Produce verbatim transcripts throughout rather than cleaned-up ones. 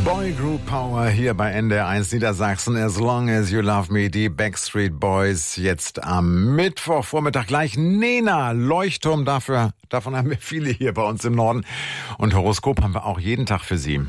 Boy Group Power hier bei N D R eins Niedersachsen. As Long As You Love Me, die Backstreet Boys. Jetzt am Mittwochvormittag gleich Nena, Leuchtturm. Dafür, davon haben wir viele hier bei uns im Norden. Und Horoskop haben wir auch jeden Tag für Sie.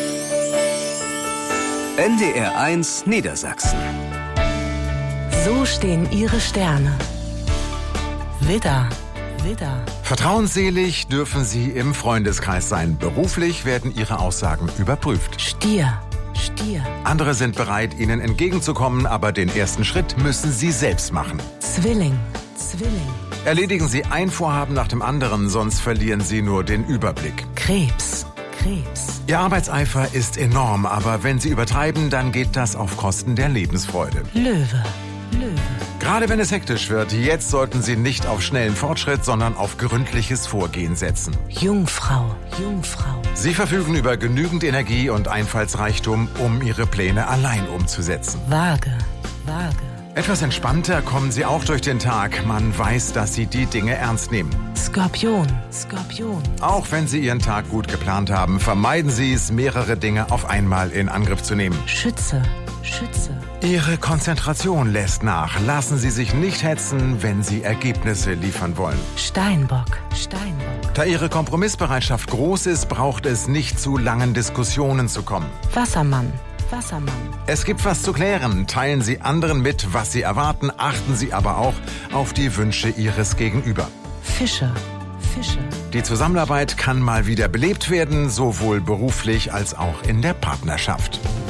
N D R eins Niedersachsen. So stehen Ihre Sterne. Widder, Widder. Vertrauensselig dürfen Sie im Freundeskreis sein. Beruflich werden Ihre Aussagen überprüft. Stier, Stier. Andere sind bereit, Ihnen entgegenzukommen, aber den ersten Schritt müssen Sie selbst machen. Zwilling, Zwilling. Erledigen Sie ein Vorhaben nach dem anderen, sonst verlieren Sie nur den Überblick. Krebs, Krebs. Ihr Arbeitseifer ist enorm, aber wenn Sie übertreiben, dann geht das auf Kosten der Lebensfreude. Löwe, Löwe. Gerade wenn es hektisch wird, jetzt sollten Sie nicht auf schnellen Fortschritt, sondern auf gründliches Vorgehen setzen. Jungfrau, Jungfrau. Sie verfügen über genügend Energie und Einfallsreichtum, um Ihre Pläne allein umzusetzen. Waage, Waage. Etwas entspannter kommen Sie auch durch den Tag. Man weiß, dass Sie die Dinge ernst nehmen. Skorpion, Skorpion. Auch wenn Sie Ihren Tag gut geplant haben, vermeiden Sie es, mehrere Dinge auf einmal in Angriff zu nehmen. Schütze, Schütze. Ihre Konzentration lässt nach. Lassen Sie sich nicht hetzen, wenn Sie Ergebnisse liefern wollen. Steinbock, Steinbock. Da Ihre Kompromissbereitschaft groß ist, braucht es nicht zu langen Diskussionen zu kommen. Wassermann, Wassermann. Es gibt was zu klären. Teilen Sie anderen mit, was Sie erwarten, achten Sie aber auch auf die Wünsche Ihres Gegenüber. Fische, Fische. Die Zusammenarbeit kann mal wieder belebt werden, sowohl beruflich als auch in der Partnerschaft.